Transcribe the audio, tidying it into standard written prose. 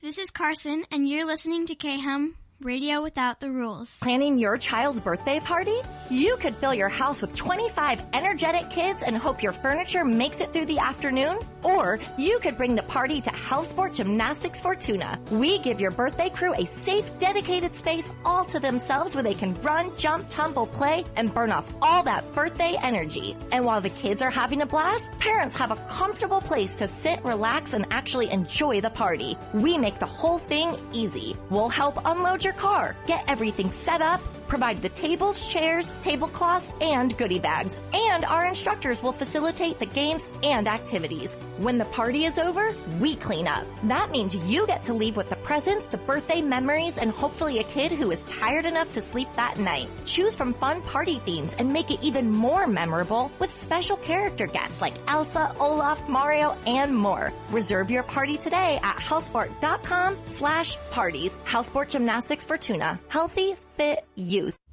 This is Carson, and you're listening to KHUM, Radio Without the Rules. Planning your child's birthday party? You could fill your house with 25 energetic kids and hope your furniture makes it through the afternoon. Or you could bring the party to Health Sport Gymnastics Fortuna. We give your birthday crew a safe, dedicated space all to themselves where they can run, jump, tumble, play, and burn off all that birthday energy. And while the kids are having a blast, parents have a comfortable place to sit, relax, and actually enjoy the party. We make the whole thing easy. We'll help unload your car, get everything set up, provide the tables, chairs, tablecloths, and goodie bags. And our instructors will facilitate the games and activities. When the party is over, we clean up. That means you get to leave with the presents, the birthday memories, and hopefully a kid who is tired enough to sleep that night. Choose from fun party themes and make it even more memorable with special character guests like Elsa, Olaf, Mario, and more. Reserve your party today at healthsport.com/parties. Healthsport Gymnastics Fortuna. Healthy, fit youth.